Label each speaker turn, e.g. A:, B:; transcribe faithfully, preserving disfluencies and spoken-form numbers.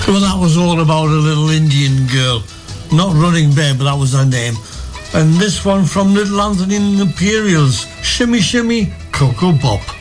A: Well, that was all about a little Indian girl. Not Running Bear, but that was her name. And this one from Little Anthony and the Imperials, Shimmy Shimmy, Cocoa Pop.